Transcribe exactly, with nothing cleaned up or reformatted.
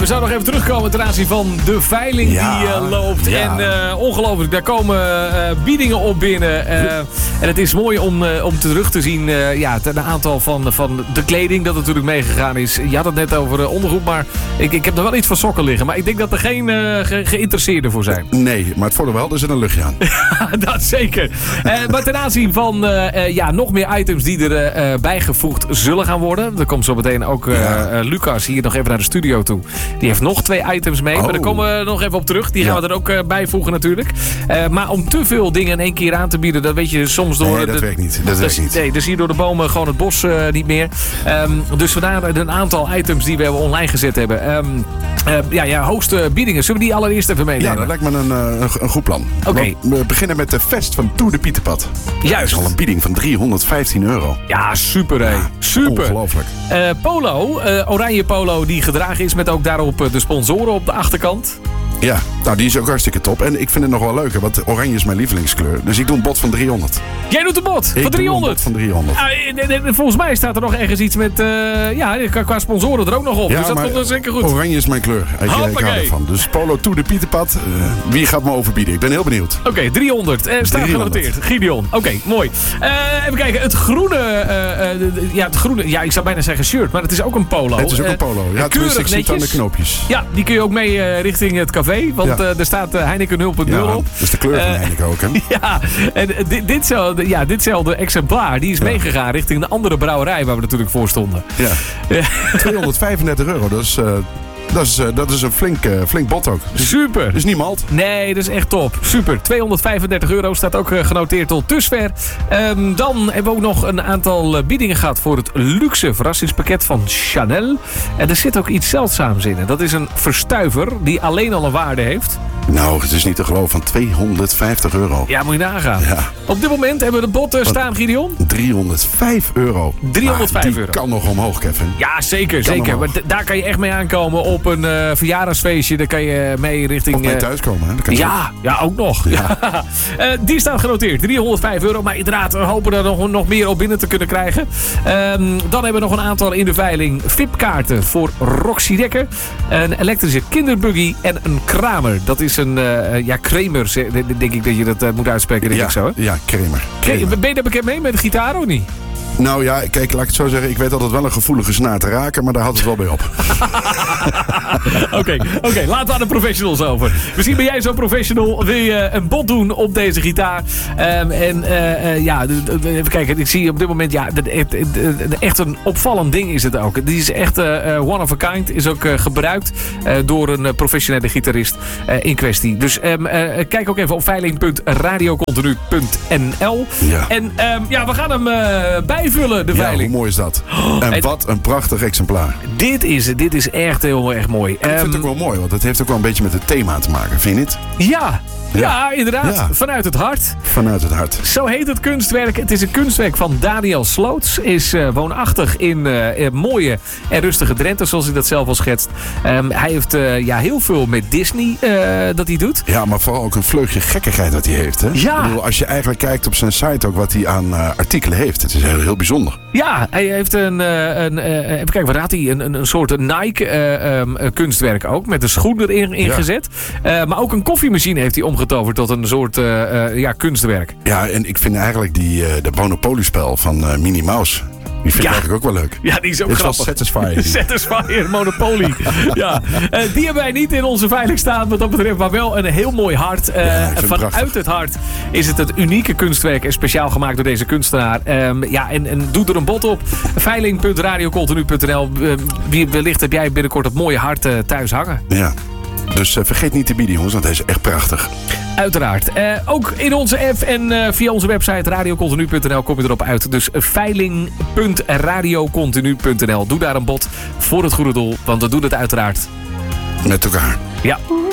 we zouden nog even terugkomen ten aanzien van de veiling ja, die uh, loopt. Ja. En uh, ongelooflijk, daar komen uh, biedingen op binnen. Uh, en het is mooi om, uh, om terug te zien, uh, ja, een aantal van, van de kleding dat natuurlijk meegegaan is. Je had het net over uh, ondergoed, maar ik, ik heb er wel iets van sokken liggen. Maar ik denk dat er geen uh, ge- geïnteresseerden voor zijn. Nee, maar het voordeel wel, er zit een luchtje aan. Dat zeker. Uh, maar ten aanzien van uh, uh, ja, nog meer items die er uh, bijgevoegd zullen gaan worden. Er komt zo meteen ook uh, ja. uh, Lucas hier nog even naar de studio toe. Die heeft nog twee items mee. Oh. Maar daar komen we nog even op terug. Die gaan ja. we er ook uh, bijvoegen natuurlijk. Uh, maar om te veel dingen in één keer aan te bieden, dat weet je soms door... Nee, dat de, werkt niet. Dat dus, werkt niet. Nee, dus hier door de bomen gewoon het bos uh, niet meer. Um, dus vandaar een aantal items die we online gezet hebben. Um, uh, ja, ja, hoogste biedingen. Zullen we die allereerst even meenemen? Ja, dat lijkt me een, een, een goed plan. Oké. Okay. We beginnen met de Vest van Tour de Pieterpad. Juist. Dat is al een bieding van driehonderdvijftien euro. Ja, super hé. Ja, super. Ongelooflijk. Uh, polo, uh, oranje polo die gedragen is met ook daarop uh, de sponsoren op de achterkant. Ja, nou die is ook hartstikke top. En ik vind het nog wel leuker, want oranje is mijn lievelingskleur. Dus ik doe een bod van driehonderd. Jij doet een bod ik van driehonderd? Ik doe een bod van driehonderd. Ah, volgens mij staat er nog ergens iets met, uh, ja, qua sponsoren er ook nog op. Ja, dus dat komt dan zeker goed. Oranje is mijn kleur. Ik, ik hou ervan. Dus Polo Tour de Pieterpad. Uh, wie gaat me overbieden? Ik ben heel benieuwd. Oké, okay, driehonderd. Uh, staat genoteerd. Gideon. Oké, okay, mooi. Uh, even kijken. Het groene, uh, uh, ja, het groene, ja, ik zou bijna zeggen shirt, maar het is ook een polo. Het is ook een polo. Ja, tenminste, ik zie het aan de knoopjes. Ja, die kun je ook mee uh, richting het café, want ja. uh, er staat uh, Heineken nul punt nul ja, op. Dat is de kleur van uh, Heineken ook, hè? Ja, en uh, dit, ditzelfde, ja, ditzelfde exemplaar, die is ja. meegegaan richting de andere brouwerij waar we natuurlijk voor stonden. Ja. tweehonderdvijfendertig euro, dat is... Uh, Dat is, uh, dat is een flink, uh, flink bod ook. Dus, super. Dat is niet malt. Nee, dat is echt top. Super. tweehonderdvijfendertig euro staat ook uh, genoteerd tot dusver. Um, dan hebben we ook nog een aantal uh, biedingen gehad voor het luxe verrassingspakket van Chanel. En er zit ook iets zeldzaams in. En dat is een verstuiver die alleen al een waarde heeft. Nou, het is niet te geloven, van tweehonderdvijftig euro. Ja, moet je nagaan. Ja. Op dit moment hebben we de bod uh, staan, Gideon. driehonderdvijf euro. driehonderdvijf die euro. Kan nog omhoog, Kevin. Ja, zeker. zeker. Maar d- daar kan je echt mee aankomen op een uh, verjaardagsfeestje. Daar kan je mee richting... Of mee thuiskomen, hè? Dat kan ja, ook. ja, ook nog. Ja. uh, die staat genoteerd. driehonderdvijf euro. Maar inderdaad, we hopen er nog, nog meer op binnen te kunnen krijgen. Um, dan hebben we nog een aantal in de veiling. V I P-kaarten voor Roxy Dekker. Een elektrische kinderbuggy en een Kramer. Dat is een, uh, ja, Kramer, denk ik dat je dat uh, moet uitspreken. Denk ja, ik zo, hè? Ja, Kramer. Kramer. Ben je daar bekend mee met de gitaar of niet? Nou ja, kijk, laat ik het zo zeggen. Ik weet altijd wel een gevoelige snaar te raken, maar daar had het wel bij op. Oké, okay, okay, laten we aan de professionals over. Misschien ben jij zo'n professional. Wil je een bod doen op deze gitaar? Um, en uh, uh, ja, even kijken. Ik zie op dit moment, ja, de, de, de, de, echt een opvallend ding is het ook. Die is echt uh, one of a kind. Is ook uh, gebruikt uh, door een uh, professionele gitarist uh, in kwestie. Dus um, uh, kijk ook even op veiling punt radiocontinu punt n l. Ja. En um, ja, we gaan hem uh, bijvullen, de veiling. Ja, hoe mooi is dat? En het, wat een prachtig exemplaar. Dit is, dit is echt heel erg mooi. En ik vind het ook wel mooi, want het heeft ook wel een beetje met het thema te maken. Vind je niet? Ja. Ja, ja, inderdaad. Ja. Vanuit het hart. Vanuit het hart. Zo heet het kunstwerk. Het is een kunstwerk van Daniel Sloots. Is uh, woonachtig in uh, mooie en rustige Drenthe, zoals hij dat zelf al schetst. Um, hij heeft uh, ja, heel veel met Disney uh, dat hij doet. Ja, maar vooral ook een vleugje gekkigheid dat hij heeft. Hè? Ja. Ik bedoel, als je eigenlijk kijkt op zijn site ook wat hij aan uh, artikelen heeft. Het is heel, heel bijzonder. Ja, hij heeft een, uh, een uh, even kijken, wat had hij? Een, een, een soort Nike uh, um, kunstwerk ook. Met een schoen erin ingezet. Ja. Uh, maar ook een koffiemachine heeft hij omgetoverd tot een soort uh, uh, ja, kunstwerk. Ja, en ik vind eigenlijk die, uh, de Monopoly-spel van uh, Minnie Mouse... Die vind ik ja. eigenlijk ook wel leuk. Ja, die is ook Dit grappig. Satisfyer. Satisfyer, Monopoly. Ja. Uh, die hebben wij niet in onze veiling staan wat dat betreft, maar wel een heel mooi hart. Uh, ja, vanuit het, het hart is het het unieke kunstwerk en speciaal gemaakt door deze kunstenaar. Um, ja, en, en doe er een bod op. veiling punt radiocontinu punt n l. Uh, wellicht heb jij binnenkort het mooie hart uh, thuis hangen. Ja. Dus uh, vergeet niet te bieden, jongens, want hij is echt prachtig. Uiteraard. Uh, ook in onze app en uh, via onze website radiocontinu punt n l kom je erop uit. Dus veiling punt radiocontinu punt n l. Doe daar een bod voor het goede doel, want we doen het uiteraard met elkaar. Ja.